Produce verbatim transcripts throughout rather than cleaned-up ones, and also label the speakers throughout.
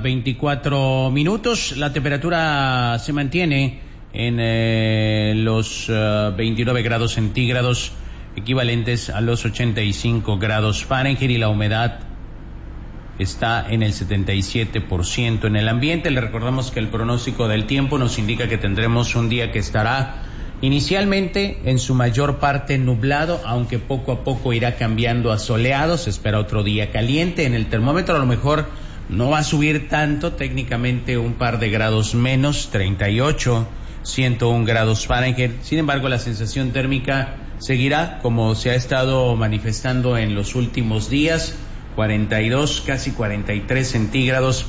Speaker 1: veinticuatro minutos. La temperatura se mantiene en eh, los uh, veintinueve grados centígrados, equivalentes a los ochenta y cinco grados Fahrenheit, y la humedad está en el setenta y siete por ciento en el ambiente. Le recordamos que el pronóstico del tiempo nos indica que tendremos un día que estará inicialmente en su mayor parte nublado, aunque poco a poco irá cambiando a soleado. Se espera otro día caliente. En el termómetro a lo mejor no va a subir tanto, técnicamente un par de grados menos, treinta y ocho, ciento uno grados Fahrenheit. Sin embargo, la sensación térmica seguirá como se ha estado manifestando en los últimos días, cuarenta y dos, casi cuarenta y tres centígrados,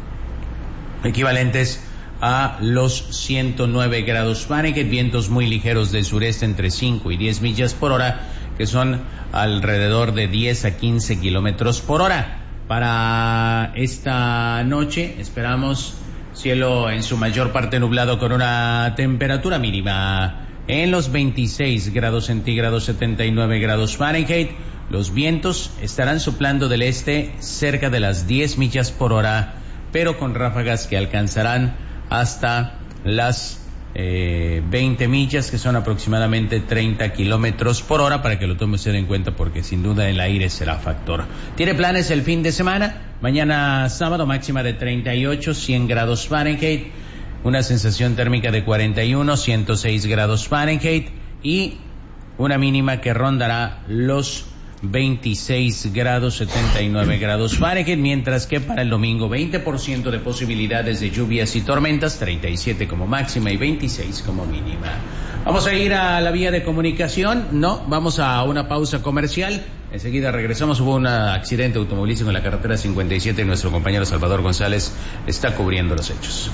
Speaker 1: equivalentes a los ciento nueve grados Fahrenheit. Vientos muy ligeros del sureste entre cinco y diez millas por hora, que son alrededor de diez a quince kilómetros por hora. Para esta noche esperamos cielo en su mayor parte nublado, con una temperatura mínima en los veintiséis grados centígrados, setenta y nueve grados Fahrenheit. Los vientos estarán soplando del este cerca de las diez millas por hora, pero con ráfagas que alcanzarán hasta las eh, veinte millas, que son aproximadamente treinta kilómetros por hora, para que lo tome usted en cuenta, porque sin duda el aire será factor. ¿Tiene planes el fin de semana? Mañana sábado, máxima de treinta y ocho, cien grados Fahrenheit, una sensación térmica de cuarenta y uno, ciento seis grados Fahrenheit, y una mínima que rondará los veintiséis grados, setenta y nueve grados Fahrenheit, mientras que para el domingo veinte por ciento de posibilidades de lluvias y tormentas, treinta y siete como máxima y veintiséis como mínima. Vamos a ir a la vía de comunicación, no, vamos a una pausa comercial, enseguida regresamos. Hubo un accidente automovilístico en la carretera cincuenta y siete y nuestro compañero Salvador González está cubriendo los hechos.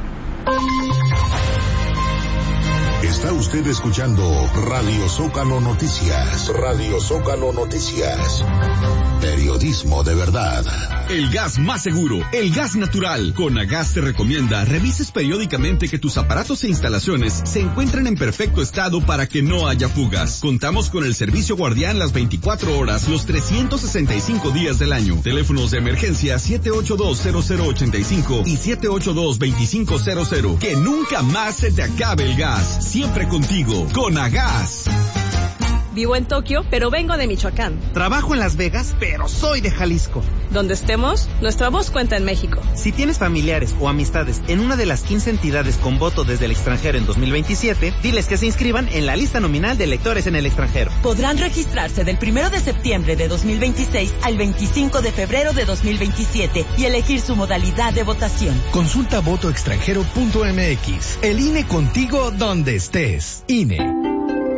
Speaker 2: Está usted escuchando Radio Zócalo Noticias. Radio Zócalo Noticias. Periodismo de verdad.
Speaker 3: El gas más seguro, el gas natural. Conagas te recomienda revises periódicamente que tus aparatos e instalaciones se encuentren en perfecto estado para que no haya fugas. Contamos con el servicio guardián las veinticuatro horas, los trescientos sesenta y cinco días del año. Teléfonos de emergencia siete ocho dos, cero cero ocho cinco y siete ocho dos, veinticinco cero cero. Que nunca más se te acabe el gas. Siempre contigo, Conagas.
Speaker 4: Vivo en Tokio, pero vengo de Michoacán.
Speaker 5: Trabajo en Las Vegas, pero soy de Jalisco.
Speaker 4: Donde estemos, nuestra voz cuenta en México.
Speaker 5: Si tienes familiares o amistades en una de las quince entidades con voto desde el extranjero en dos mil veintisiete, diles que se inscriban en la lista nominal de electores en el extranjero.
Speaker 6: Podrán registrarse del primero de septiembre de dos mil veintiséis al veinticinco de febrero de dos mil veintisiete y elegir su modalidad de votación.
Speaker 7: Consulta voto extranjero punto m x. El I N E contigo donde estés. I N E.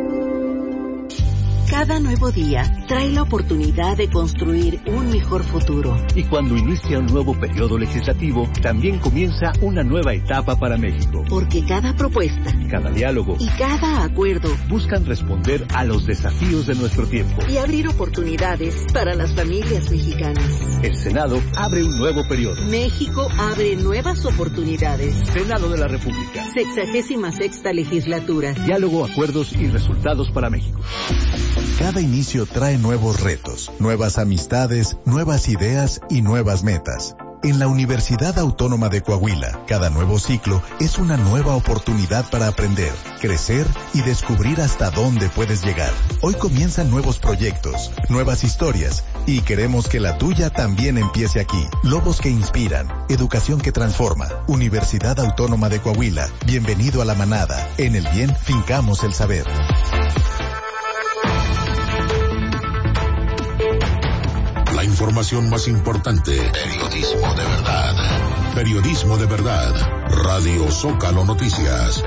Speaker 8: Cada nuevo día trae la oportunidad de construir un mejor futuro.
Speaker 9: Y cuando inicia un nuevo periodo legislativo, también comienza una nueva etapa para México.
Speaker 8: Porque cada propuesta,
Speaker 9: cada diálogo
Speaker 8: y cada acuerdo
Speaker 9: buscan responder a los desafíos de nuestro tiempo
Speaker 8: y abrir oportunidades para las familias mexicanas.
Speaker 9: El Senado abre un nuevo periodo.
Speaker 8: México abre nuevas oportunidades.
Speaker 9: Senado de la República.
Speaker 8: Sexagésima sexta legislatura.
Speaker 9: Diálogo, acuerdos y resultados para México.
Speaker 10: Cada inicio trae nuevos retos, nuevas amistades, nuevas ideas y nuevas metas. En la Universidad Autónoma de Coahuila, cada nuevo ciclo es una nueva oportunidad para aprender, crecer y descubrir hasta dónde puedes llegar. Hoy comienzan nuevos proyectos, nuevas historias, y queremos que la tuya también empiece aquí. Lobos que inspiran, educación que transforma. Universidad Autónoma de Coahuila, bienvenido a la manada. En el bien, fincamos el saber.
Speaker 2: La información más importante. Periodismo de verdad. Periodismo de verdad. Radio Zócalo Noticias.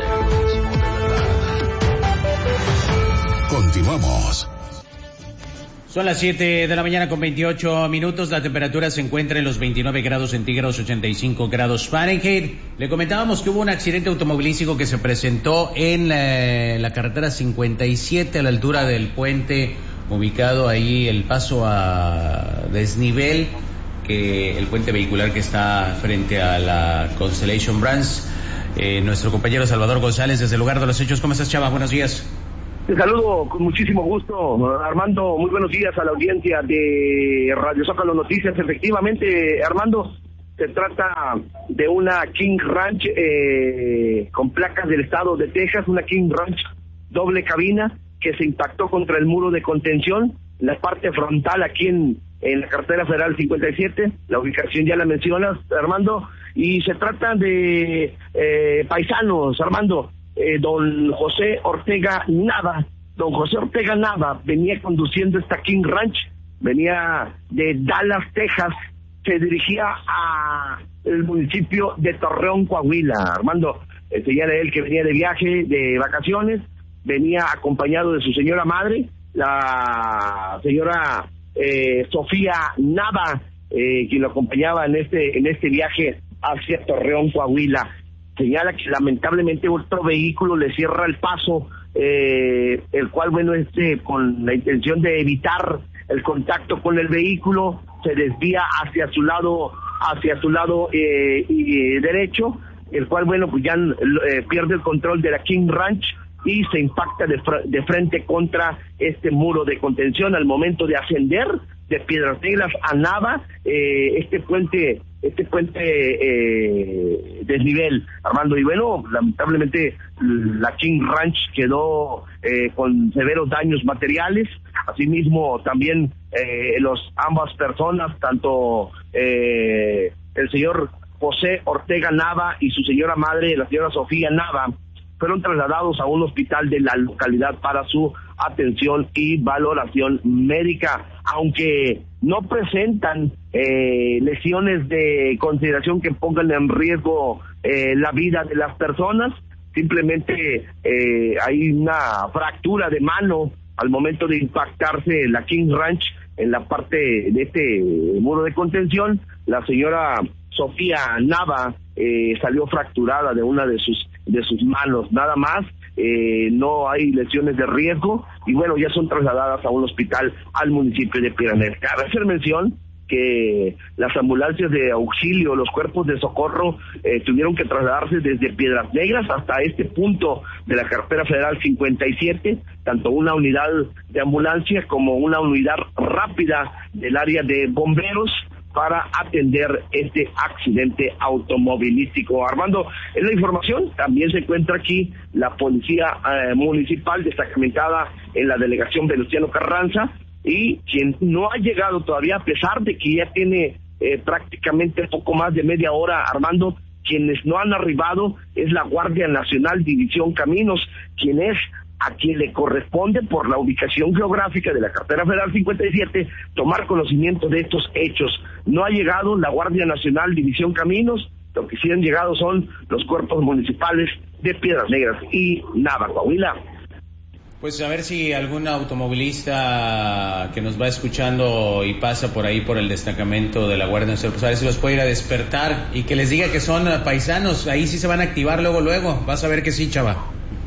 Speaker 2: Continuamos.
Speaker 1: Son las siete de la mañana con veintiocho minutos. La temperatura se encuentra en los veintinueve grados centígrados, ochenta y cinco grados Fahrenheit. Le comentábamos que hubo un accidente automovilístico que se presentó en la, la carretera cincuenta y siete, a la altura del puente ubicado ahí, el paso a desnivel, que el puente vehicular que está frente a la Constellation Brands. Eh, nuestro compañero Salvador González desde el lugar de los hechos. ¿Cómo estás, Chava? Buenos días.
Speaker 11: Te saludo con muchísimo gusto, Armando. Muy buenos días a la audiencia de Radio Zócalo Noticias. Efectivamente, Armando, Se trata de una King Ranch eh, con placas del estado de Texas, una King Ranch doble cabina que se impactó contra el muro de contención, la parte frontal aquí en, en la carretera federal cincuenta y siete, la ubicación ya la mencionas, Armando, y se trata de eh, paisanos, Armando, eh, don José Ortega Nava, don José Ortega Nava venía conduciendo esta King Ranch, venía de Dallas, Texas, se dirigía a el municipio de Torreón, Coahuila. Armando, eh, señala él que venía de viaje, de vacaciones, venía acompañado de su señora madre, la señora eh, Sofía Nava, eh, quien lo acompañaba en este en este viaje hacia Torreón, Coahuila. Señala que lamentablemente otro vehículo le cierra el paso, eh, el cual, bueno, este con la intención de evitar el contacto con el vehículo, se desvía hacia su lado, hacia su lado eh, y, eh, derecho, el cual, bueno, pues ya eh, pierde el control de la King Ranch y se impacta de, fr- de frente contra este muro de contención al momento de ascender de Piedras Negras a Nava, eh, este puente, este puente eh, desnivel, Armando, y bueno, lamentablemente la King Ranch quedó eh, con severos daños materiales. Asimismo, también eh, los ambas personas, tanto eh, el señor José Ortega Nava y su señora madre, la señora Sofía Nava, fueron trasladados a un hospital de la localidad para su atención y valoración médica, aunque no presentan eh, lesiones de consideración que pongan en riesgo eh, la vida de las personas. Simplemente eh, hay una fractura de mano al momento de impactarse la King Ranch en la parte de este muro de contención. La señora Sofía Nava eh, salió fracturada de una de sus de sus manos, nada más. Eh, no hay lesiones de riesgo y bueno, ya son trasladadas a un hospital al municipio de Piedras Negras. Cabe hacer mención que las ambulancias de auxilio, los cuerpos de socorro eh, tuvieron que trasladarse desde Piedras Negras hasta este punto de la carretera federal cincuenta y siete, tanto una unidad de ambulancia como una unidad rápida del área de bomberos para atender este accidente automovilístico. Armando, en la información también se encuentra aquí la policía eh, municipal destacamentada en la delegación Venustiano Carranza, y quien no ha llegado todavía, a pesar de que ya tiene eh, prácticamente poco más de media hora, Armando, quienes no han arribado es la Guardia Nacional División Caminos, quien es a quien le corresponde por la ubicación geográfica de la carretera federal cincuenta y siete tomar conocimiento de estos hechos. No ha llegado la Guardia Nacional División Caminos, lo que sí han llegado son los cuerpos municipales de Piedras Negras y Nava, Coahuila.
Speaker 1: Pues a ver si algún automovilista que nos va escuchando y pasa por ahí por el destacamento de la Guardia Nacional, pues a ver si los puede ir a despertar y que les diga que son paisanos, ahí sí se van a activar luego, luego, vas a ver que sí, chava.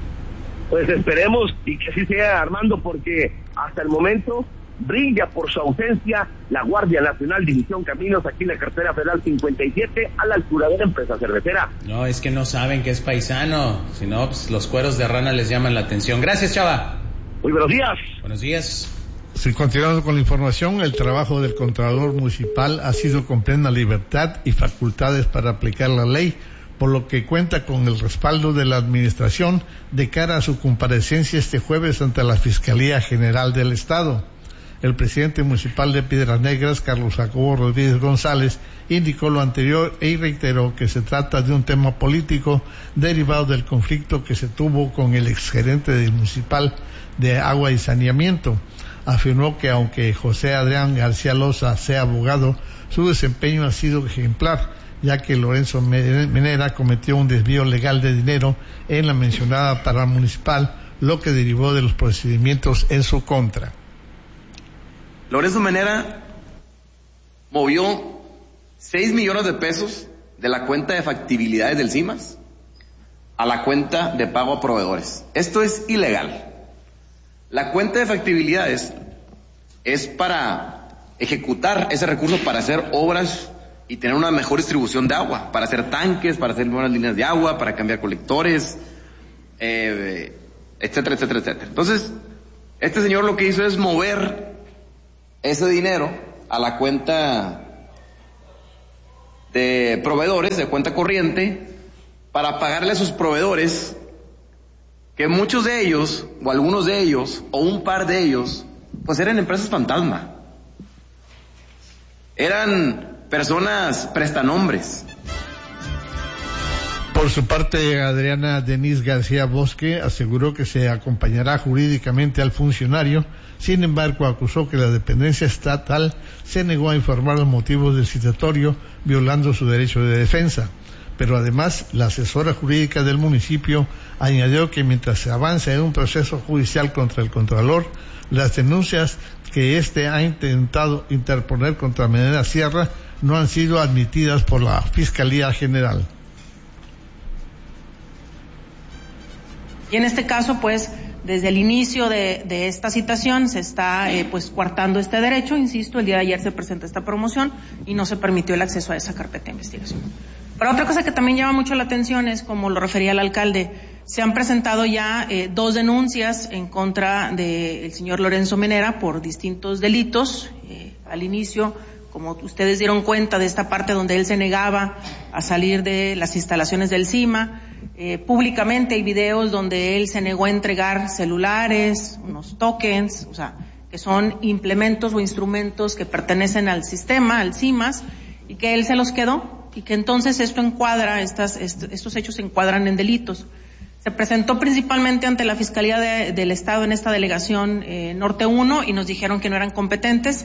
Speaker 11: Pues esperemos y que así sea, Armando, porque hasta el momento brilla por su ausencia la Guardia Nacional División Caminos aquí en la carretera federal cincuenta y siete a la altura de la empresa cervecera.
Speaker 1: No, es que no saben que es paisano, si no, pues los cueros de rana les llaman la atención. Gracias, chava.
Speaker 11: Muy buenos días.
Speaker 1: Buenos días.
Speaker 12: Si continuamos con la información, el trabajo del Contralor Municipal ha sido con plena libertad y facultades para aplicar la ley, por lo que cuenta con el respaldo de la Administración de cara a su comparecencia este jueves ante la Fiscalía General del Estado. El presidente municipal de Piedras Negras, Carlos Jacobo Rodríguez González, indicó lo anterior y reiteró que se trata de un tema político derivado del conflicto que se tuvo con el exgerente del municipal de Agua y Saneamiento. Afirmó que aunque José Adrián García Loza sea abogado, su desempeño ha sido ejemplar, ya que Lorenzo Menera cometió un desvío legal de dinero en la mencionada parada municipal, lo que derivó de los procedimientos en su contra.
Speaker 13: Lorenzo Menera movió seis millones de pesos de la cuenta de factibilidades del CIMAS a la cuenta de pago a proveedores. Esto es ilegal. La cuenta de factibilidades es para ejecutar ese recurso para hacer obras y tener una mejor distribución de agua, para hacer tanques, para hacer buenas líneas de agua, para cambiar colectores, eh, etcétera, etcétera, etcétera. Entonces, este señor lo que hizo es mover ese dinero a la cuenta de proveedores de cuenta corriente para pagarle a sus proveedores, que muchos de ellos, o algunos de ellos, o un par de ellos, pues eran empresas fantasma. Eran personas prestanombres.
Speaker 12: Por su parte, Adriana Denise García Bosque aseguró que se acompañará jurídicamente al funcionario. Sin embargo, acusó que la dependencia estatal se negó a informar los motivos del citatorio, violando su derecho de defensa. Pero además, la asesora jurídica del municipio añadió que mientras se avanza en un proceso judicial contra el Contralor, las denuncias que éste ha intentado interponer contra Menera Sierra no han sido admitidas por la Fiscalía General.
Speaker 14: Y en este caso, pues, desde el inicio de, de esta citación se está, eh, pues, coartando este derecho. Insisto, el día de ayer se presentó esta promoción y no se permitió el acceso a esa carpeta de investigación. Pero otra cosa que también llama mucho la atención es, como lo refería el alcalde, se han presentado ya eh, dos denuncias en contra del señor Lorenzo Menera por distintos delitos. Eh, al inicio, como ustedes dieron cuenta de esta parte donde él se negaba a salir de las instalaciones del CIMA, eh, públicamente hay videos donde él se negó a entregar celulares, unos tokens, o sea, que son implementos o instrumentos que pertenecen al sistema, al CIMAS, y que él se los quedó, y que entonces esto encuadra, estas, est- estos hechos se encuadran en delitos. Se presentó principalmente ante la Fiscalía de, del Estado en esta delegación eh, Norte uno y nos dijeron que no eran competentes.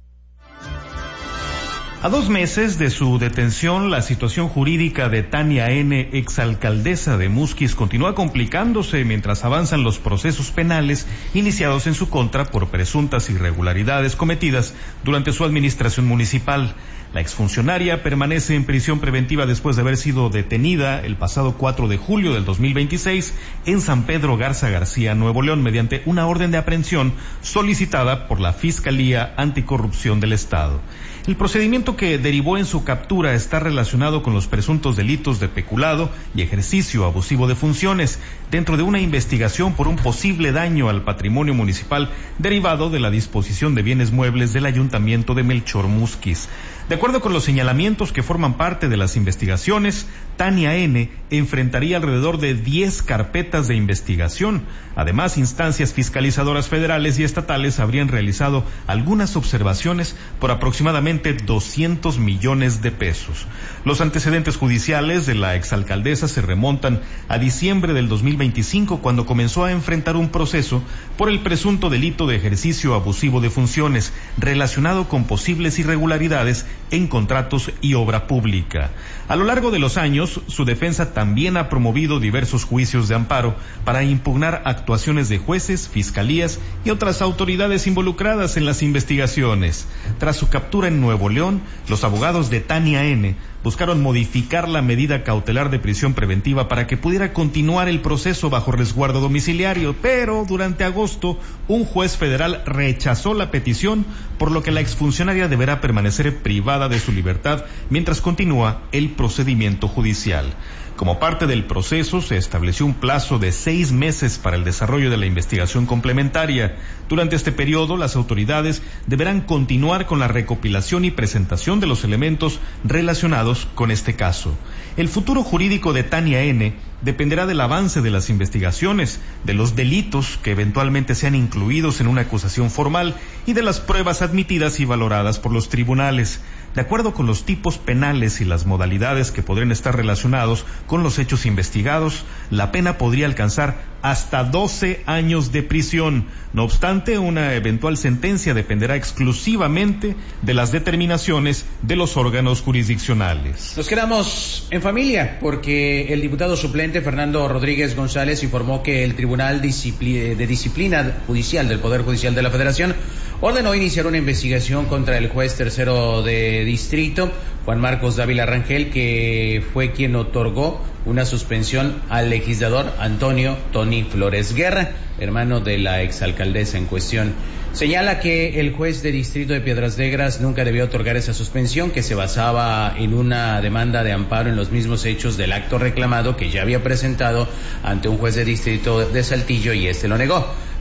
Speaker 15: A dos meses de su detención, la situación jurídica de Tania N., exalcaldesa de Musquis, continúa complicándose mientras avanzan los procesos penales iniciados en su contra por presuntas irregularidades cometidas durante su administración municipal. La exfuncionaria permanece en prisión preventiva después de haber sido detenida el pasado cuatro de julio del dos mil veintiséis en San Pedro Garza García, Nuevo León, mediante una orden de aprehensión solicitada por la Fiscalía Anticorrupción del Estado. El procedimiento que derivó en su captura está relacionado con los presuntos delitos de peculado y ejercicio abusivo de funciones, dentro de una investigación por un posible daño al patrimonio municipal derivado de la disposición de bienes muebles del Ayuntamiento de Melchor Musquis. De acuerdo con los señalamientos que forman parte de las investigaciones, Tania N. enfrentaría alrededor de diez carpetas de investigación. Además, instancias fiscalizadoras federales y estatales habrían realizado algunas observaciones por aproximadamente doscientos millones de pesos. Los antecedentes judiciales de la exalcaldesa se remontan a diciembre del dos mil veinticinco, cuando comenzó a enfrentar un proceso por el presunto delito de ejercicio abusivo de funciones relacionado con posibles irregularidades en contratos y obra pública. A lo largo de los años, su defensa también ha promovido diversos juicios de amparo para impugnar actuaciones de jueces, fiscalías y otras autoridades involucradas en las investigaciones. Tras su captura en Nuevo León, los abogados de Tania N. buscaron modificar la medida cautelar de prisión preventiva para que pudiera continuar el proceso bajo resguardo domiciliario, pero durante agosto un juez federal rechazó la petición, por lo que la exfuncionaria deberá permanecer privada de su libertad mientras continúa el procedimiento judicial. Como parte del proceso, se estableció un plazo de seis meses para el desarrollo de la investigación complementaria. Durante este periodo, las autoridades deberán continuar con la recopilación y presentación de los elementos relacionados con este caso. El futuro jurídico de Tania N. dependerá del avance de las investigaciones, de los delitos que eventualmente sean incluidos en una acusación formal y de las pruebas admitidas y valoradas por los tribunales. De acuerdo con los tipos penales y las modalidades que podrían estar relacionados con los hechos investigados, la pena podría alcanzar hasta doce años de prisión. No obstante, una eventual sentencia dependerá exclusivamente de las determinaciones de los órganos jurisdiccionales.
Speaker 1: Nos quedamos en familia porque el diputado suplente Fernando Rodríguez González informó que el Tribunal de Disciplina Judicial del Poder Judicial de la Federación ordenó iniciar una investigación contra el juez tercero de distrito, Juan Marcos Dávila Rangel, que fue quien otorgó una suspensión al legislador Antonio Tony Flores Guerra, hermano de la exalcaldesa en cuestión. Señala que el juez de distrito de Piedras Negras nunca debió otorgar esa suspensión, que se basaba en una demanda de amparo en los mismos hechos del acto reclamado que ya había presentado ante un juez de distrito de Saltillo y este lo negó.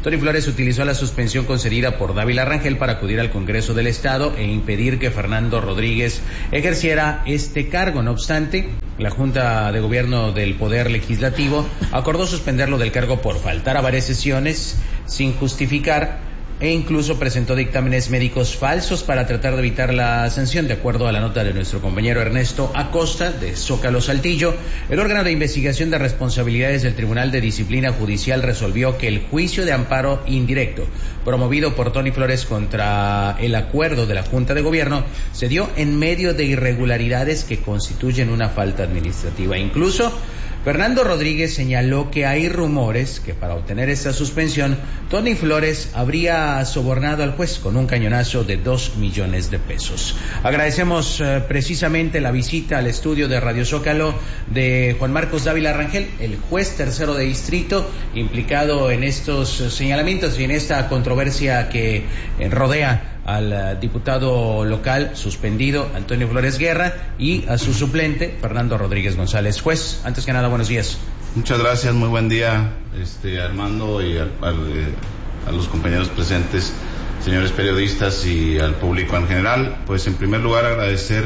Speaker 1: Tony Flores utilizó la suspensión concedida por Dávila Rangel para acudir al Congreso del Estado e impedir que Fernando Rodríguez ejerciera este cargo. No obstante, la Junta de Gobierno del Poder Legislativo acordó suspenderlo del cargo por faltar a varias sesiones sin justificar, e incluso presentó dictámenes médicos falsos para tratar de evitar la sanción. De acuerdo a la nota de nuestro compañero Ernesto Acosta, de Zócalo Saltillo, el órgano de investigación de responsabilidades del Tribunal de Disciplina Judicial resolvió que el juicio de amparo indirecto promovido por Tony Flores contra el acuerdo de la Junta de Gobierno se dio en medio de irregularidades que constituyen una falta administrativa. Incluso Fernando Rodríguez señaló que hay rumores que para obtener esta suspensión, Tony Flores habría sobornado al juez con un cañonazo de dos millones de pesos. Agradecemos eh, precisamente la visita al estudio de Radio Zócalo de Juan Marcos Dávila Rangel, el juez tercero de distrito implicado en estos señalamientos y en esta controversia que eh, rodea al uh, diputado local suspendido Antonio Flores Guerra y a su suplente Fernando Rodríguez González. Juez, antes que nada, buenos días.
Speaker 16: Muchas gracias, muy buen día, este Armando, y al, al, a los compañeros presentes, señores periodistas y al público en general. Pues en primer lugar agradecer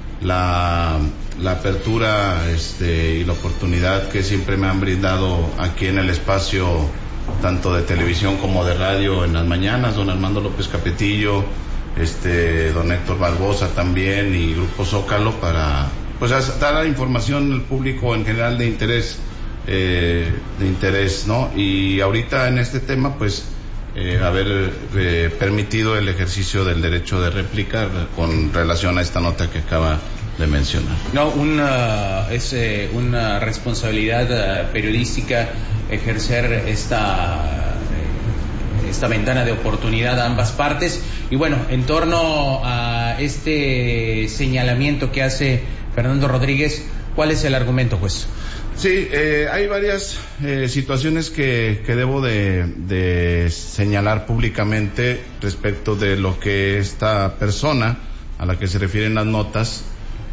Speaker 16: la, la apertura este, y la oportunidad que siempre me han brindado aquí en el espacio tanto de televisión como de radio en las mañanas, don Armando López Capetillo, este, don Héctor Barbosa también y Grupo Zócalo, para pues dar la información al público en general de interés, eh, de interés, ¿no? Y ahorita en este tema, pues eh, haber eh, permitido el ejercicio del derecho de réplica con relación a esta nota que acaba de mencionar.
Speaker 1: No, una, es eh, una responsabilidad uh, periodística ejercer esta eh, esta ventana de oportunidad a ambas partes. Y bueno, en torno a este señalamiento que hace Fernando Rodríguez, ¿cuál es el argumento, juez?
Speaker 16: Sí, eh, hay varias eh, situaciones que, que debo de, de señalar públicamente respecto de lo que esta persona a la que se refieren las notas,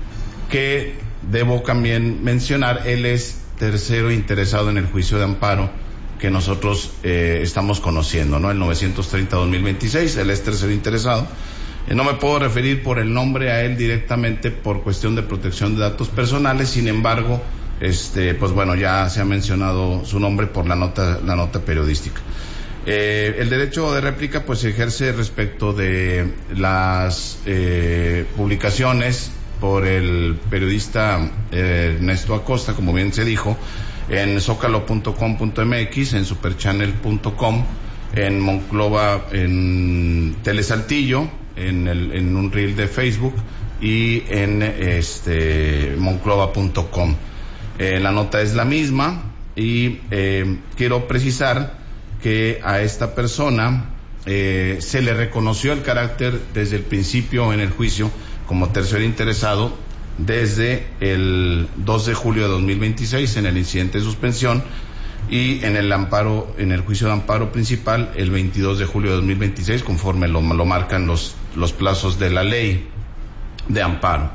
Speaker 16: que debo también mencionar, él es tercero interesado en el juicio de amparo que nosotros eh, estamos conociendo, ¿no? El novecientos treinta guión dos mil veintiséis, él es tercero interesado. Eh, no me puedo referir por el nombre a él directamente por cuestión de protección de datos personales, sin embargo, este, pues bueno, ya se ha mencionado su nombre por la nota, la nota periodística. Eh, el derecho de réplica pues se ejerce respecto de las eh, publicaciones por el periodista eh, Ernesto Acosta, como bien se dijo, en zócalo punto com punto m x, en superchannel punto com, en Monclova, en Telesaltillo, en, el, en un reel de Facebook y en este monclova punto com. Eh, la nota es la misma y eh, quiero precisar que a esta persona eh, se le reconoció el carácter desde el principio en el juicio como tercero interesado desde el dos de julio de dos mil veintiséis en el incidente de suspensión y en el amparo, en el juicio de amparo principal el veintidós de julio de dos mil veintiséis, conforme lo, lo marcan los, los plazos de la ley de amparo.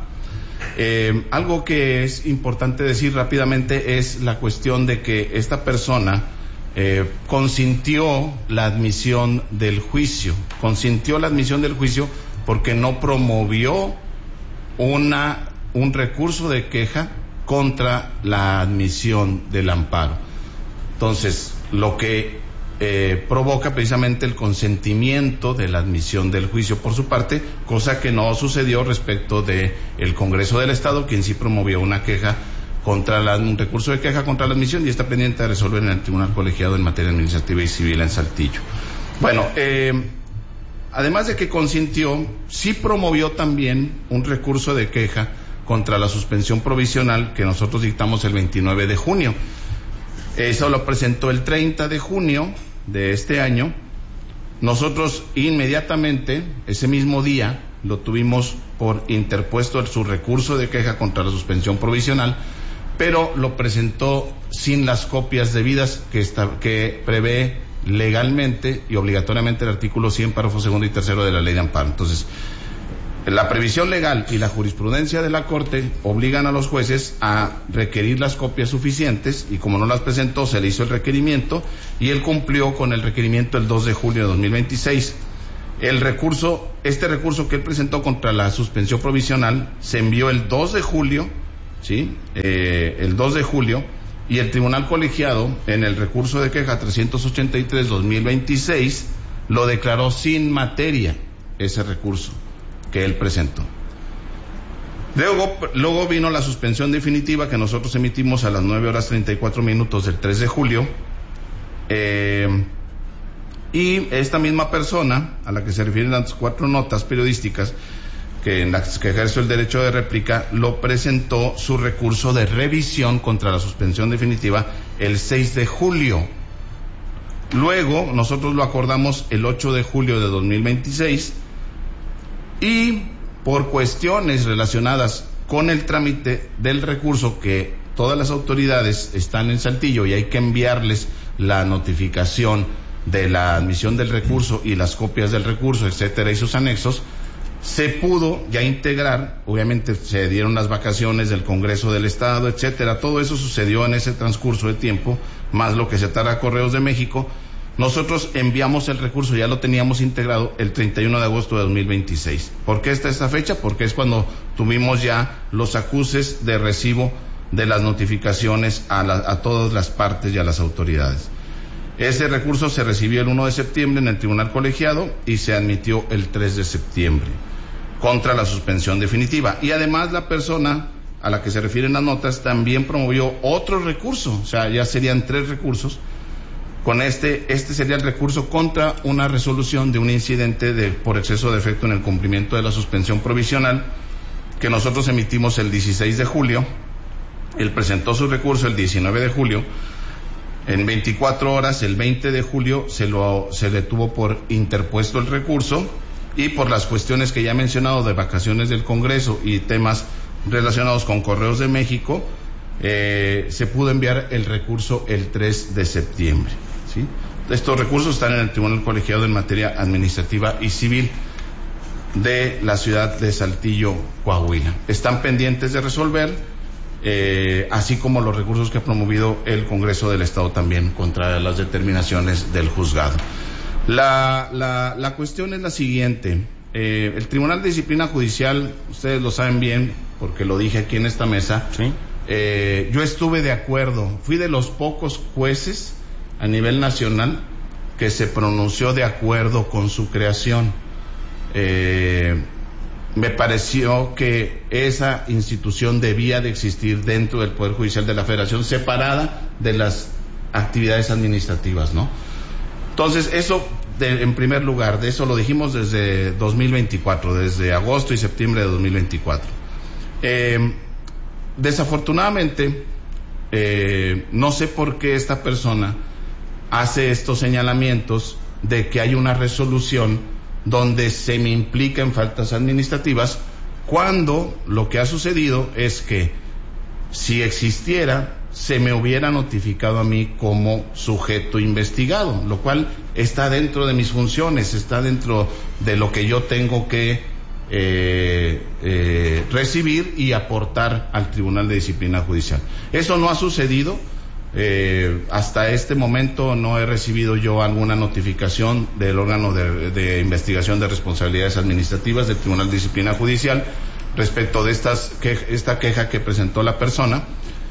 Speaker 16: Eh, algo que es importante decir rápidamente es la cuestión de que esta persona eh, consintió la admisión del juicio, consintió la admisión del juicio porque no promovió una un recurso de queja contra la admisión del amparo. Entonces, lo que eh, provoca precisamente el consentimiento de la admisión del juicio por su parte, cosa que no sucedió respecto de el Congreso del Estado, quien sí promovió una queja contra la, un recurso de queja contra la admisión y está pendiente de resolver en el Tribunal Colegiado en materia administrativa y civil en Saltillo. Bueno, eh, además de que consintió, sí promovió también un recurso de queja contra la suspensión provisional que nosotros dictamos el veintinueve de junio. Eso lo presentó el treinta de junio de este año. Nosotros inmediatamente, ese mismo día, lo tuvimos por interpuesto su recurso de queja contra la suspensión provisional, pero lo presentó sin las copias debidas que, está, que prevé legalmente y obligatoriamente el artículo cien, párrafo segundo y tercero de la ley de amparo. Entonces, La previsión legal y la jurisprudencia de la Corte obligan a los jueces a requerir las copias suficientes y como no las presentó se le hizo el requerimiento y él cumplió con el requerimiento el dos de julio de dos mil veintiséis. El recurso, este recurso que él presentó contra la suspensión provisional se envió el dos de julio, ¿sí? Eh, el dos de julio y el Tribunal Colegiado en el recurso de queja trescientos ochenta y tres dos mil veintiséis lo declaró sin materia ese recurso que él presentó. Luego, luego vino la suspensión definitiva que nosotros emitimos a las nueve horas treinta y cuatro minutos del tres de julio. Eh, y esta misma persona, a la que se refieren las cuatro notas periodísticas, que en las que ejerció el derecho de réplica, lo presentó su recurso de revisión contra la suspensión definitiva el seis de julio. Luego, nosotros lo acordamos el ocho de julio de dos mil veintiséis, y por cuestiones relacionadas con el trámite del recurso, que todas las autoridades están en Saltillo y hay que enviarles la notificación de la admisión del recurso y las copias del recurso, etcétera, y sus anexos, se pudo ya integrar. Obviamente se dieron las vacaciones del Congreso del Estado, etcétera, todo eso sucedió en ese transcurso de tiempo, más lo que se tarda a Correos de México. Nosotros enviamos el recurso, ya lo teníamos integrado el treinta y uno de agosto de dos mil veintiséis. ¿Por qué está esta fecha? Porque es cuando tuvimos ya los acuses de recibo de las notificaciones a, la, a todas las partes y a las autoridades. Ese recurso se recibió el uno de septiembre en el Tribunal Colegiado y se admitió el tres de septiembre contra la suspensión definitiva. Y además la persona a la que se refieren las notas también promovió otro recurso, o sea, ya serían tres recursos. Con este, este sería el recurso contra una resolución de un incidente de, por exceso de efecto en el cumplimiento de la suspensión provisional, que nosotros emitimos el dieciséis de julio. Él presentó su recurso el diecinueve de julio. En veinticuatro horas, el veinte de julio, se, lo, se le tuvo por interpuesto el recurso, y por las cuestiones que ya he mencionado de vacaciones del Congreso y temas relacionados con Correos de México, eh, se pudo enviar el recurso el tres de septiembre. ¿Sí? Estos recursos están en el Tribunal Colegiado en materia administrativa y civil de la ciudad de Saltillo, Coahuila. Están pendientes de resolver, eh, así como los recursos que ha promovido el Congreso del Estado también contra las determinaciones del juzgado. La, la, la cuestión es la siguiente. Eh, el Tribunal de Disciplina Judicial, ustedes lo saben bien, porque lo dije aquí en esta mesa, ¿sí? eh, yo estuve de acuerdo, fui de los pocos jueces a nivel nacional que se pronunció de acuerdo con su creación. Eh, me pareció que esa institución debía de existir dentro del Poder Judicial de la Federación, separada de las actividades administrativas, ¿no? Entonces, eso, de, en primer lugar, de eso lo dijimos desde dos mil veinticuatro, desde agosto y septiembre de dos mil veinticuatro. Eh, desafortunadamente, eh, no sé por qué esta persona hace estos señalamientos de que hay una resolución donde se me implica en faltas administrativas, cuando lo que ha sucedido es que si existiera, se me hubiera notificado a mí como sujeto investigado, lo cual está dentro de mis funciones, está dentro de lo que yo tengo que eh, eh, recibir y aportar al Tribunal de Disciplina Judicial. Eso no ha sucedido. Eh, hasta este momento no he recibido yo alguna notificación del órgano de, de investigación de responsabilidades administrativas del Tribunal de Disciplina Judicial respecto de estas que, esta queja que presentó la persona.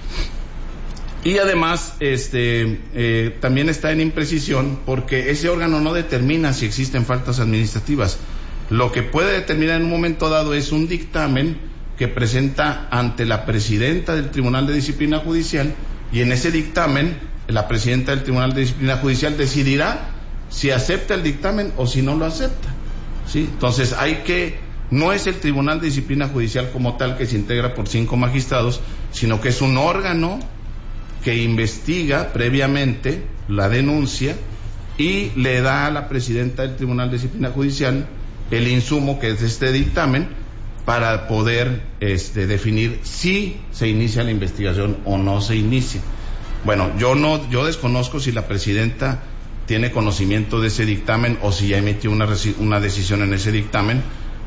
Speaker 16: Y además, este, eh, también está en imprecisión porque ese órgano no determina si existen faltas administrativas. Lo que puede determinar en un momento dado es un dictamen que presenta ante la presidenta del Tribunal de Disciplina Judicial, y en ese dictamen la presidenta del Tribunal de Disciplina Judicial decidirá si acepta el dictamen o si no lo acepta. ¿Sí? Entonces hay que, no es el Tribunal de Disciplina Judicial como tal que se integra por cinco magistrados, sino que es un órgano que investiga previamente la denuncia y le da a la presidenta del Tribunal de Disciplina Judicial el insumo que es este dictamen para poder este, definir si se inicia la investigación o no se inicia. Bueno, yo no, yo desconozco si la presidenta tiene conocimiento de ese dictamen o si ya emitió una, una decisión en ese dictamen.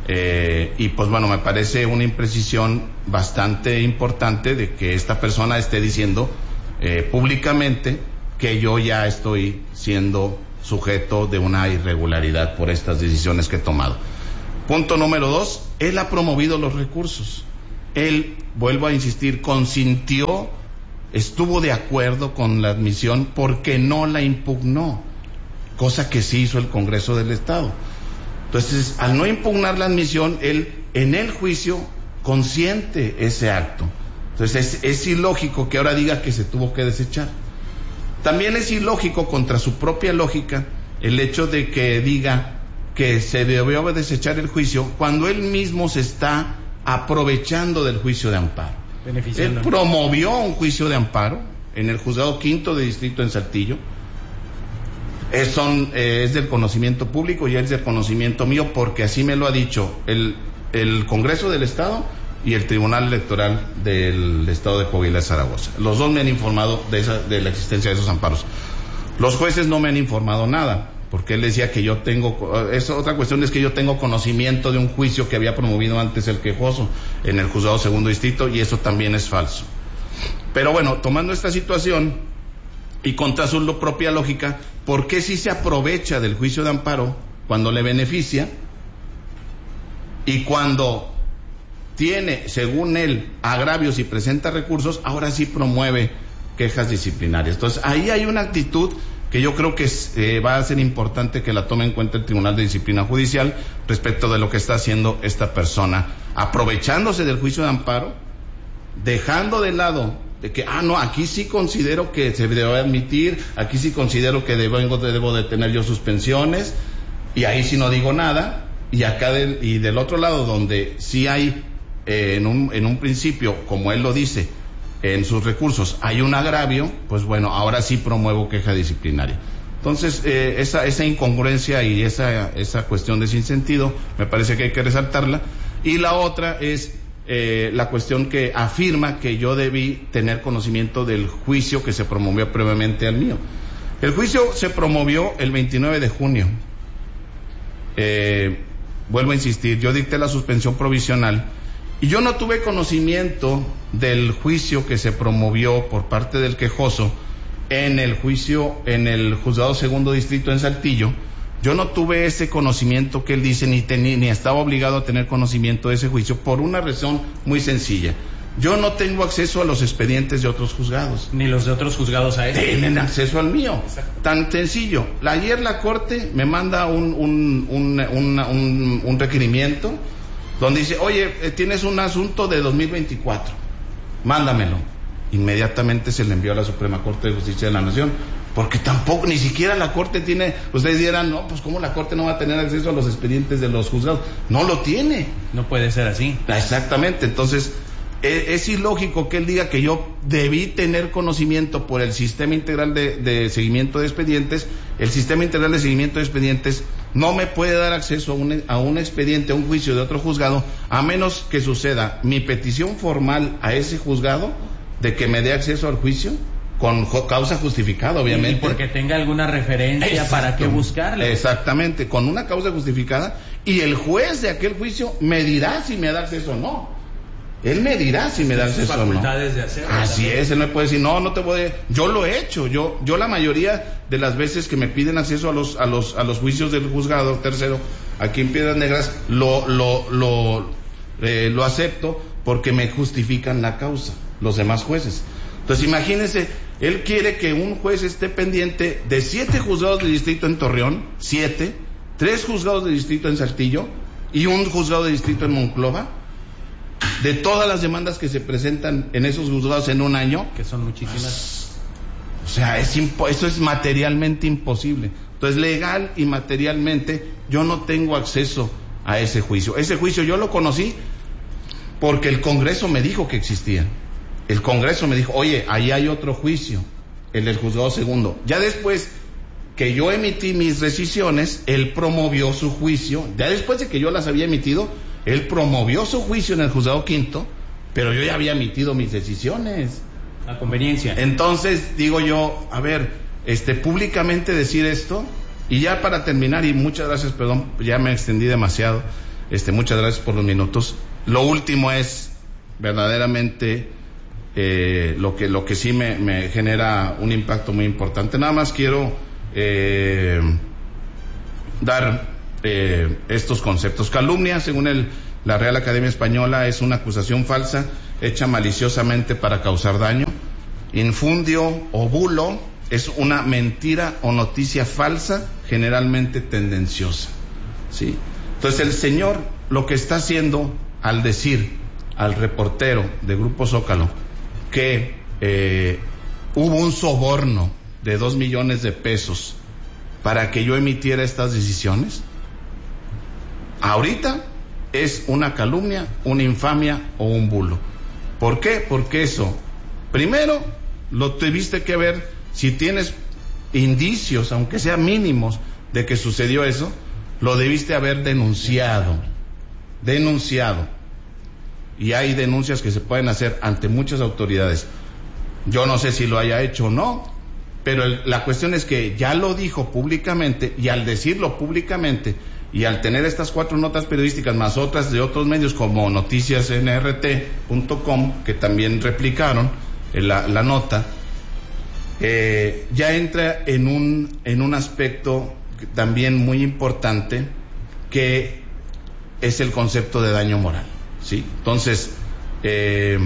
Speaker 16: Eh, y pues bueno, me parece una imprecisión bastante importante de que esta persona esté diciendo eh, públicamente que yo ya estoy siendo sujeto de una irregularidad por estas decisiones que he tomado. Punto número dos, él ha promovido los recursos. Él, vuelvo a insistir, consintió, estuvo de acuerdo con la admisión porque no la impugnó, cosa que sí hizo el Congreso del Estado. Entonces, al no impugnar la admisión, él en el juicio consiente ese acto. Entonces, es, es ilógico que ahora diga que se tuvo que desechar. También es ilógico, contra su propia lógica, el hecho de que diga que se debió desechar el juicio cuando él mismo se está aprovechando del juicio de amparo. Él promovió un juicio de amparo en el juzgado quinto de distrito en Saltillo. Es, son, eh, es del conocimiento público y es del conocimiento mío porque así me lo ha dicho el, el Congreso del Estado y el Tribunal Electoral del Estado de Coahuila, Zaragoza. Los dos me han informado de, esa, de la existencia de esos amparos. Los jueces no me han informado nada, porque él decía que yo tengo, es otra cuestión es que yo tengo conocimiento de un juicio que había promovido antes el quejoso en el juzgado segundo distrito, y eso también es falso. Pero bueno, tomando esta situación y contra su propia lógica, ¿por qué si se aprovecha del juicio de amparo cuando le beneficia y cuando tiene, según él, agravios y presenta recursos, ahora sí promueve quejas disciplinarias? Entonces, ahí hay una actitud que yo creo que eh, va a ser importante que la tome en cuenta el Tribunal de Disciplina Judicial respecto de lo que está haciendo esta persona, aprovechándose del juicio de amparo, dejando de lado de que, ah, no, aquí sí considero que se debe admitir, aquí sí considero que debo, debo de tener yo suspensiones, y ahí sí no digo nada, y acá del, y del otro lado, donde sí hay, eh, en, un, en un principio, como él lo dice, en sus recursos hay un agravio, pues bueno, ahora sí promuevo queja disciplinaria. Entonces, eh, esa, esa incongruencia y esa, esa cuestión de sinsentido, me parece que hay que resaltarla. Y la otra es eh, la cuestión que afirma que yo debí tener conocimiento del juicio que se promovió previamente al mío. El juicio se promovió el veintinueve de junio. Eh, vuelvo a insistir, yo dicté la suspensión provisional y yo no tuve conocimiento del juicio que se promovió por parte del quejoso en el juicio, en el juzgado segundo distrito en Saltillo. Yo no tuve ese conocimiento que él dice, ni, tenía, ni estaba obligado a tener conocimiento de ese juicio, por una razón muy sencilla. Yo no tengo acceso a los expedientes de otros juzgados.
Speaker 1: Ni los de otros juzgados a este.
Speaker 16: Tienen acceso al mío. Exacto. Tan sencillo. Ayer la Corte me manda un, un, un, un, un, un requerimiento donde dice, oye, tienes un asunto de dos mil veinticuatro, mándamelo. Inmediatamente se le envió a la Suprema Corte de Justicia de la Nación, porque tampoco, ni siquiera la Corte tiene, ustedes dirán, no, pues cómo la Corte no va a tener acceso a los expedientes de los juzgados. No lo tiene.
Speaker 1: No puede ser así.
Speaker 16: Exactamente, entonces es, es ilógico que él diga que yo debí tener conocimiento por el Sistema Integral de, de Seguimiento de Expedientes. El Sistema Integral de Seguimiento de Expedientes no me puede dar acceso a un, a un expediente, a un juicio de otro juzgado, a menos que suceda mi petición formal a ese juzgado de que me dé acceso al juicio con causa justificada, obviamente.
Speaker 1: Y porque tenga alguna referencia. Exacto. Para qué buscarle.
Speaker 16: Exactamente, con una causa justificada, y el juez de aquel juicio me dirá si me da acceso o no. Él me dirá si me da acceso o no.
Speaker 1: De hacerlo,
Speaker 16: Así
Speaker 1: también.
Speaker 16: es, él me puede decir, no, no te voy a... Yo lo he hecho, yo yo la mayoría de las veces que me piden acceso a los a los a los juicios del juzgado tercero aquí en Piedras Negras, lo lo lo eh, lo acepto porque me justifican la causa los demás jueces. Entonces imagínense, él quiere que un juez esté pendiente de siete juzgados de distrito en Torreón, siete, tres juzgados de distrito en Saltillo y un juzgado de distrito en Monclova, de todas las demandas que se presentan en esos juzgados en un año,
Speaker 1: que son muchísimas.
Speaker 16: O sea, es impo- eso es materialmente imposible. Entonces, legal y materialmente, yo no tengo acceso a ese juicio. Ese juicio yo lo conocí porque el Congreso me dijo que existía. El Congreso me dijo, oye, ahí hay otro juicio, el del juzgado segundo. Ya después que yo emití mis rescisiones, él promovió su juicio. Ya después de que yo las había emitido, él promovió su juicio en el juzgado quinto, pero yo ya había emitido mis decisiones.
Speaker 1: A conveniencia.
Speaker 16: Entonces, digo yo, a ver, este, públicamente decir esto, y ya para terminar, y muchas gracias, perdón, ya me extendí demasiado, Este, muchas gracias por los minutos. Lo último es verdaderamente eh, lo que lo que sí me, me genera un impacto muy importante. Nada más quiero eh, dar eh, estos conceptos. Calumnia, según el, la Real Academia Española, es una acusación falsa hecha maliciosamente para causar daño. Infundio o bulo es una mentira o noticia falsa, generalmente tendenciosa, ¿sí? Entonces el señor lo que está haciendo al decir al reportero de Grupo Zócalo que eh, hubo un soborno de dos millones de pesos para que yo emitiera estas decisiones, ahorita es una calumnia, una infamia o un bulo. ¿Por qué? Porque eso, primero, lo tuviste que ver, si tienes indicios, aunque sean mínimos, de que sucedió eso, lo debiste haber denunciado, denunciado. Y hay denuncias que se pueden hacer ante muchas autoridades. Yo no sé si lo haya hecho o no, pero el, la cuestión es que ya lo dijo públicamente, y al decirlo públicamente, y al tener estas cuatro notas periodísticas, más otras de otros medios como noticias n r t punto com, que también replicaron la, la nota, eh, ya entra en un, en un aspecto también muy importante, que es el concepto de daño moral, ¿sí? Entonces, eh,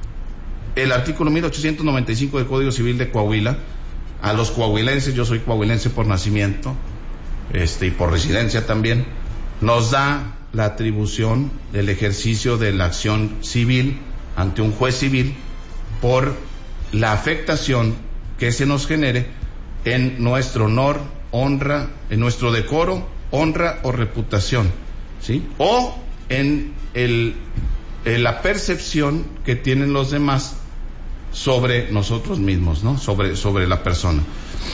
Speaker 16: el artículo mil ochocientos noventa y cinco del Código Civil de Coahuila, a los coahuilenses, yo soy coahuilense por nacimiento, este, y por residencia también, nos da la atribución del ejercicio de la acción civil ante un juez civil por la afectación que se nos genere en nuestro honor, honra, en nuestro decoro, honra o reputación, ¿sí? O en el, en la percepción que tienen los demás sobre nosotros mismos, ¿no? Sobre, sobre la persona.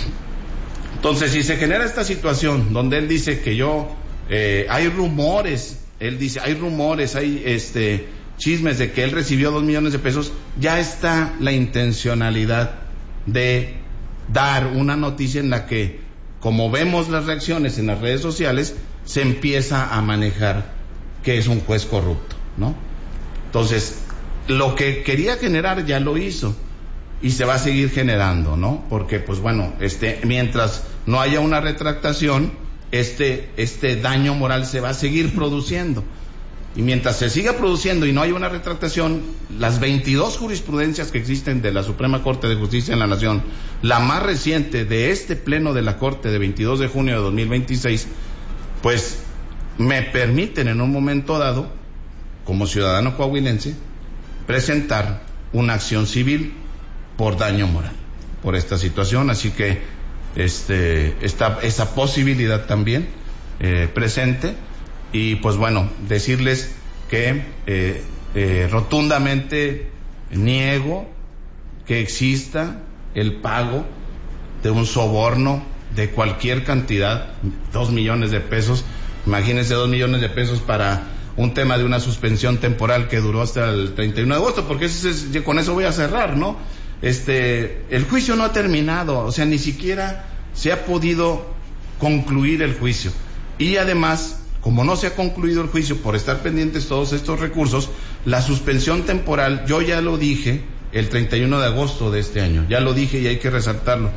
Speaker 16: Entonces, si se genera esta situación donde él dice que yo, eh, hay rumores, él dice, hay rumores, hay este chismes de que él recibió dos millones de pesos, ya está la intencionalidad de dar una noticia en la que, como vemos las reacciones en las redes sociales, se empieza a manejar que es un juez corrupto, ¿no? Entonces, lo que quería generar ya lo hizo y se va a seguir generando, ¿no? Porque, pues bueno, este, mientras no haya una retractación, este, este daño moral se va a seguir produciendo. Y mientras se siga produciendo y no haya una retractación, las veintidós jurisprudencias que existen de la Suprema Corte de Justicia en la Nación, la más reciente de este pleno de la Corte de veintidós de junio de dos mil veintiséis, pues me permiten en un momento dado, como ciudadano coahuilense, presentar una acción civil por daño moral, por esta situación. Así que este, está esa posibilidad también eh, presente. Y pues bueno, decirles que eh, eh, rotundamente niego que exista el pago de un soborno de cualquier cantidad, dos millones de pesos. Imagínense dos millones de pesos para un tema de una suspensión temporal que duró hasta el treinta y uno de agosto, porque ese es, con eso voy a cerrar, ¿no? Este, el juicio no ha terminado, o sea, ni siquiera se ha podido concluir el juicio. Y además, como no se ha concluido el juicio por estar pendientes todos estos recursos, la suspensión temporal, yo ya lo dije el treinta y uno de agosto de este año, ya lo dije y hay que resaltarlo.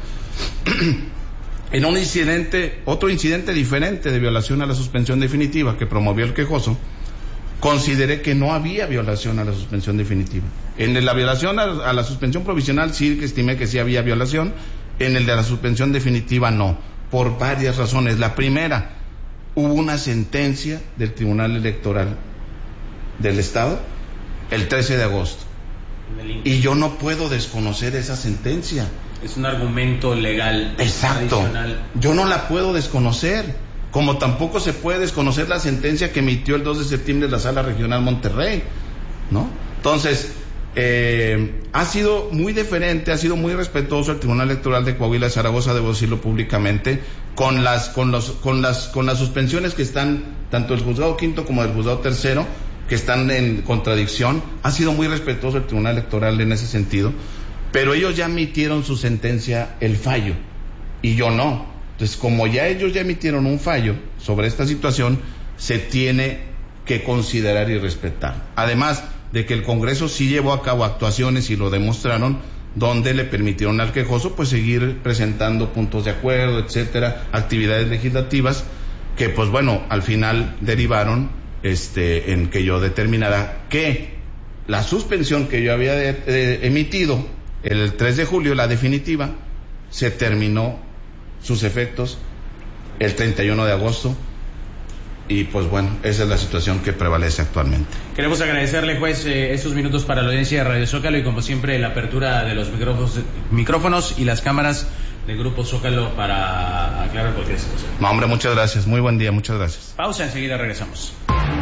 Speaker 16: En un incidente, otro incidente diferente de violación a la suspensión definitiva que promovió el quejoso, consideré que no había violación a la suspensión definitiva. En la violación a, a la suspensión provisional sí que estimé que sí había violación, en el de la suspensión definitiva no, por varias razones. La primera, hubo una sentencia del Tribunal Electoral del Estado el trece de agosto y yo no puedo desconocer esa sentencia.
Speaker 1: Es un argumento legal.
Speaker 16: Exacto. Adicional. Yo no la puedo desconocer, como tampoco se puede desconocer la sentencia que emitió el dos de septiembre la Sala Regional Monterrey, ¿no? Entonces, eh, ha sido muy deferente, ha sido muy respetuoso el Tribunal Electoral de Coahuila de Zaragoza, debo decirlo públicamente, con las, con los, con las, con las suspensiones que están, tanto del juzgado quinto como del juzgado tercero, que están en contradicción. Ha sido muy respetuoso el Tribunal Electoral en ese sentido, pero ellos ya emitieron su sentencia, el fallo, y yo no. Entonces, como ya ellos ya emitieron un fallo sobre esta situación, se tiene que considerar y respetar. Además de que el Congreso sí llevó a cabo actuaciones y lo demostraron, donde le permitieron al quejoso pues seguir presentando puntos de acuerdo, etcétera, actividades legislativas que pues bueno, al final derivaron este en que yo determinara que la suspensión que yo había de, de, emitido el tres de julio, la definitiva, se terminó sus efectos el treinta y uno de agosto. Y pues bueno, esa es la situación que prevalece actualmente.
Speaker 1: Queremos agradecerle, juez, eh, estos minutos para la audiencia de Radio Zócalo y como siempre la apertura de los micrófonos, micrófonos y las cámaras del Grupo Zócalo para aclarar cualquier situación.
Speaker 16: No, hombre, muchas gracias. Muy buen día, muchas gracias.
Speaker 1: Pausa, enseguida regresamos.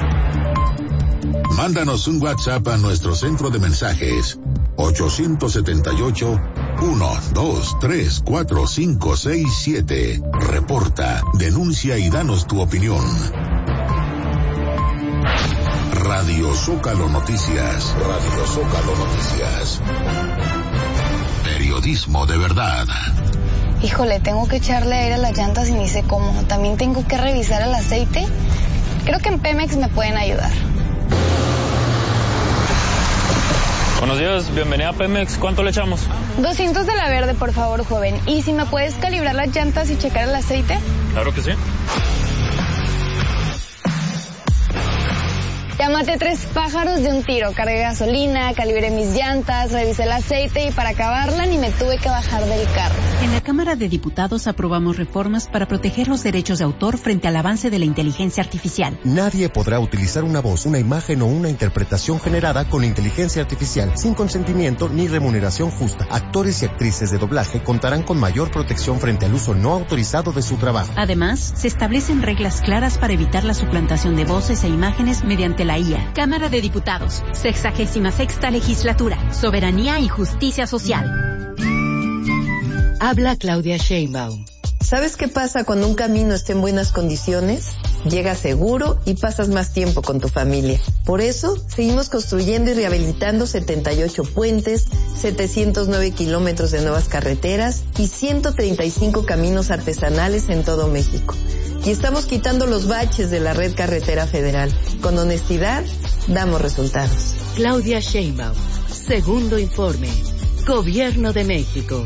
Speaker 2: Mándanos un WhatsApp a nuestro centro de mensajes ocho siete ocho, uno dos tres cuatro cinco seis siete. Reporta, denuncia y danos tu opinión. Radio Zócalo Noticias. Radio Zócalo Noticias. Periodismo de verdad.
Speaker 17: Híjole, tengo que echarle aire a las llantas y ni sé cómo. También tengo que revisar el aceite. Creo que en Pemex me pueden ayudar.
Speaker 18: Buenos días, bienvenida a Pemex. ¿Cuánto le echamos?
Speaker 17: doscientos de la verde, por favor, joven. ¿Y si me puedes calibrar las llantas y checar el aceite?
Speaker 18: Claro que sí.
Speaker 17: Ya maté tres pájaros de un tiro. Cargué gasolina, calibré mis llantas, revisé el aceite y para acabarla ni me tuve que bajar del carro.
Speaker 19: En la Cámara de Diputados aprobamos reformas para proteger los derechos de autor frente al avance de la inteligencia artificial.
Speaker 20: Nadie podrá utilizar una voz, una imagen o una interpretación generada con inteligencia artificial sin consentimiento ni remuneración justa. Actores y actrices de doblaje contarán con mayor protección frente al uso no autorizado de su trabajo.
Speaker 19: Además, se establecen reglas claras para evitar la suplantación de voces e imágenes mediante la I A. Cámara de Diputados, sexagésima sexta legislatura, soberanía y justicia social.
Speaker 21: Habla Claudia Sheinbaum. ¿Sabes qué pasa cuando un camino está en buenas condiciones? Llegas seguro y pasas más tiempo con tu familia. Por eso, seguimos construyendo y rehabilitando setenta y ocho puentes, setecientos nueve kilómetros de nuevas carreteras y ciento treinta y cinco caminos artesanales en todo México. Y estamos quitando los baches de la red carretera federal. Con honestidad, damos resultados. Claudia Sheinbaum. Segundo informe. Gobierno de México.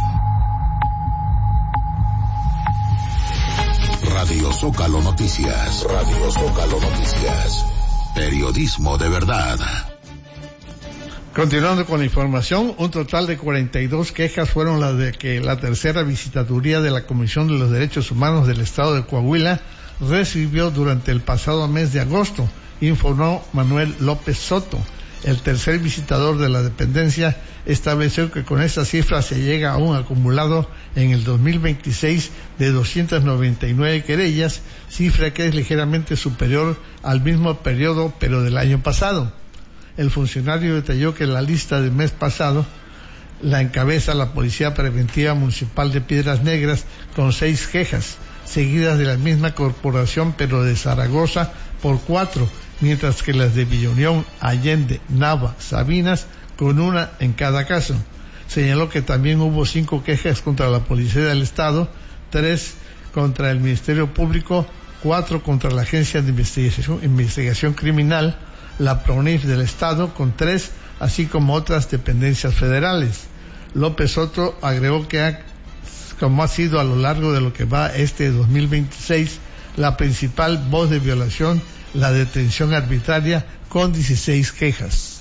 Speaker 2: Radio Zócalo Noticias. Radio Zócalo Noticias. Periodismo de verdad.
Speaker 12: Continuando con la información, un total de cuarenta y dos quejas fueron las de que la tercera visitaduría de la Comisión de los Derechos Humanos del Estado de Coahuila recibió durante el pasado mes de agosto, informó Manuel López Soto. El tercer visitador de la dependencia estableció que con esta cifra se llega a un acumulado en el dos mil veintiséis de doscientas noventa y nueve querellas, cifra que es ligeramente superior al mismo periodo pero del año pasado. El funcionario detalló que la lista del mes pasado la encabeza la Policía Preventiva Municipal de Piedras Negras con seis quejas, seguidas de la misma corporación pero de Zaragoza por cuatro, mientras que las de Villa Unión, Allende, Nava, Sabinas con una en cada caso. Señaló que también hubo cinco quejas contra la Policía del Estado, tres contra el Ministerio Público, cuatro contra la Agencia de Investigación, Investigación Criminal, la PRONIF del Estado con tres, así como otras dependencias federales. López Soto agregó que ha, como ha sido a lo largo de lo que va este dos mil veintiséis, la principal voz de violación, la detención arbitraria, con dieciséis quejas.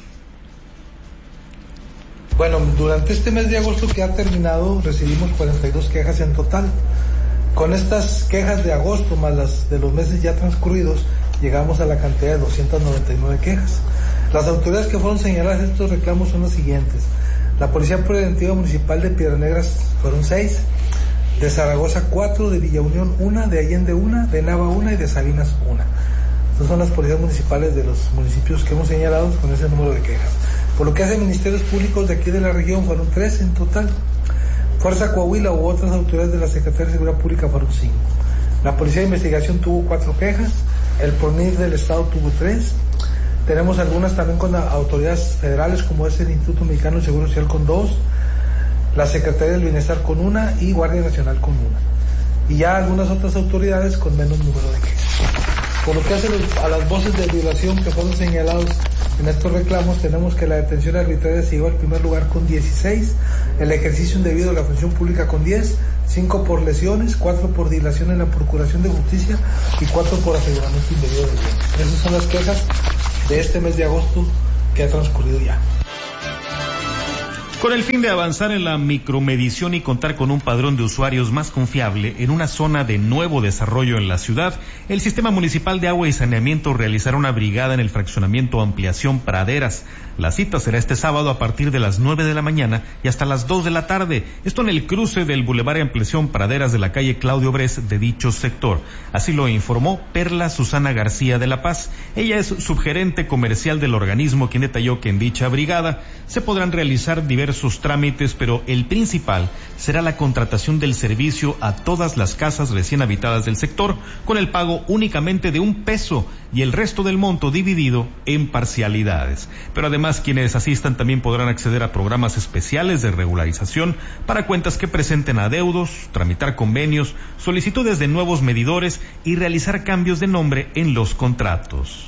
Speaker 22: Bueno, durante este mes de agosto que ha terminado recibimos cuarenta y dos quejas en total. Con estas quejas de agosto más las de los meses ya transcurridos, llegamos a la cantidad de doscientas noventa y nueve quejas. Las autoridades que fueron señaladas en estos reclamos son las siguientes. La Policía Preventiva Municipal de Piedras Negras fueron seis, de Zaragoza cuatro, de Villa Unión una, de Allende una, de Nava una y de Sabinas una. Estas son las policías municipales de los municipios que hemos señalado con ese número de quejas. Por lo que hace Ministerios Públicos de aquí de la región fueron tres en total. Fuerza Coahuila u otras autoridades de la Secretaría de Seguridad Pública fueron cinco. La Policía de Investigación tuvo cuatro quejas, el PRONIF del Estado tuvo tres, tenemos algunas también con autoridades federales como es el Instituto Mexicano de Seguro Social con dos, la Secretaría del Bienestar con una y Guardia Nacional con una. Y ya algunas otras autoridades con menos número de quejas. Por lo que hace a las voces de violación que fueron señalados en estos reclamos, tenemos que la detención arbitraria se llevó al primer lugar con dieciséis, el ejercicio indebido de la función pública con diez, cinco por lesiones, cuatro por dilación en la Procuración de Justicia y cuatro por aseguramiento indebido de bienes. Esas son las quejas de este mes de agosto que ha transcurrido ya.
Speaker 15: Con el fin de avanzar en la micromedición y contar con un padrón de usuarios más confiable en una zona de nuevo desarrollo en la ciudad, el Sistema Municipal de Agua y Saneamiento realizará una brigada en el fraccionamiento Ampliación Praderas. La cita será este sábado a partir de las nueve de la mañana y hasta las dos de la tarde. Esto en el cruce del Boulevard Ampliación Praderas de la calle Claudio Bres de dicho sector. Así lo informó Perla Susana García de La Paz. Ella es subgerente comercial del organismo, quien detalló que en dicha brigada se podrán realizar diversos trámites, pero el principal será la contratación del servicio a todas las casas recién habitadas del sector, con el pago únicamente de un peso y el resto del monto dividido en parcialidades. Pero además, quienes asistan también podrán acceder a programas especiales de regularización para cuentas que presenten adeudos, tramitar convenios, solicitudes de nuevos medidores y realizar cambios de nombre en los contratos.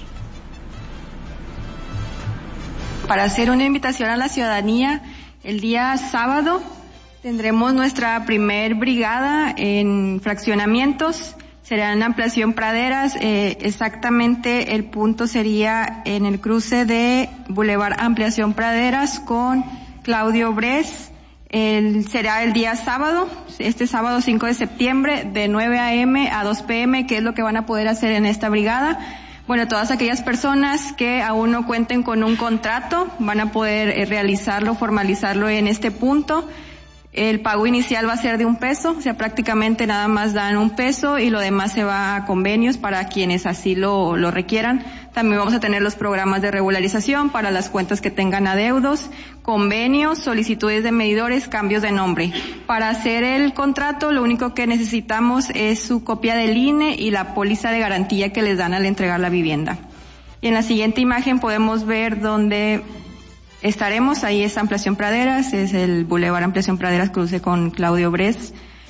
Speaker 3: Para hacer una invitación a la ciudadanía, el día sábado tendremos nuestra primer brigada en fraccionamientos. Será en Ampliación Praderas, eh, exactamente el punto sería en el cruce de Boulevard Ampliación Praderas con Claudio Bres. El, será el día sábado, este sábado cinco de septiembre, de nueve a eme a dos pe eme, que es lo que van a poder hacer en esta brigada. Bueno, todas aquellas personas que aún no cuenten con un contrato van a poder eh, realizarlo, formalizarlo en este punto. El pago inicial va a ser de un peso, o sea, prácticamente nada más dan un peso y lo demás se va a convenios para quienes así lo, lo requieran. También vamos a tener los programas de regularización para las cuentas que tengan adeudos, convenios, solicitudes de medidores, cambios de nombre. Para hacer el contrato, lo único que necesitamos es su copia del I N E y la póliza de garantía que les dan al entregar la vivienda. Y en la siguiente imagen podemos ver dónde estaremos. Ahí es Ampliación Praderas, es el Boulevard Ampliación Praderas, cruce con Claudio Bres.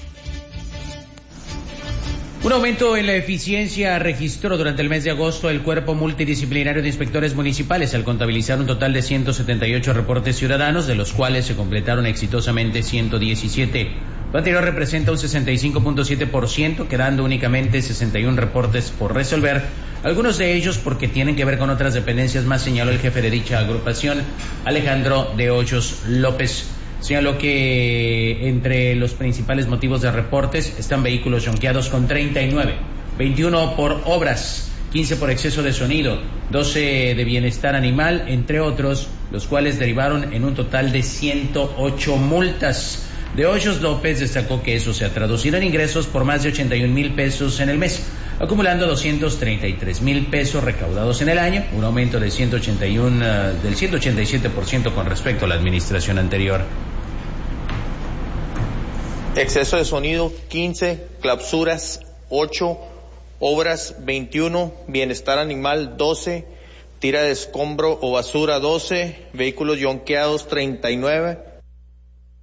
Speaker 1: Un aumento en la eficiencia registró durante el mes de agosto el Cuerpo Multidisciplinario de Inspectores Municipales al contabilizar un total de ciento setenta y ocho reportes ciudadanos, de los cuales se completaron exitosamente ciento diecisiete. Lo anterior representa un sesenta y cinco punto siete por ciento, quedando únicamente sesenta y uno reportes por resolver, algunos de ellos porque tienen que ver con otras dependencias más, señaló el jefe de dicha agrupación, Alejandro de Hoyos López. Señaló que entre los principales motivos de reportes están vehículos yonqueados con treinta y nueve, veintiuno por obras, quince por exceso de sonido, doce de bienestar animal, entre otros, los cuales derivaron en un total de ciento ocho multas. De Hoyos López destacó que eso se ha traducido en ingresos por más de ochenta y un mil pesos en el mes, acumulando doscientos treinta y tres mil pesos recaudados en el año, un aumento de ciento ochenta y uno, uh, del ciento ochenta y siete por ciento con respecto a la administración anterior.
Speaker 4: Exceso de sonido quince, clausuras ocho, obras veintiuno, bienestar animal doce, tira de escombro o basura doce, vehículos yonqueados treinta y nueve,